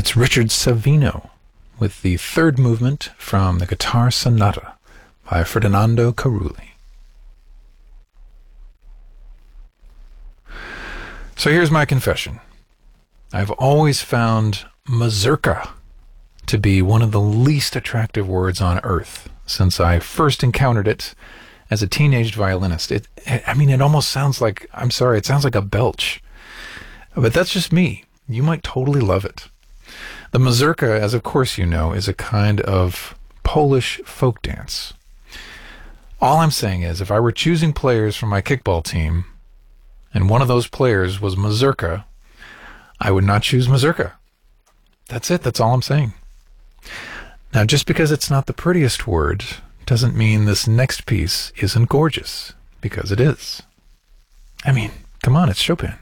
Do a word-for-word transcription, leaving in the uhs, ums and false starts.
It's Richard Savino with the third movement from the Guitar Sonata by Ferdinando Carulli. So here's my confession. I've always found mazurka to be one of the least attractive words on earth since I first encountered it as a teenage violinist. It, I mean, it almost sounds like, I'm sorry, it sounds like a belch. But that's just me. You might totally love it. The mazurka, as of course you know, is a kind of Polish folk dance. All I'm saying is, if I were choosing players for my kickball team, and one of those players was mazurka, I would not choose mazurka. That's it. That's all I'm saying. Now, just because it's not the prettiest word doesn't mean this next piece isn't gorgeous, because it is. I mean, come on, it's Chopin.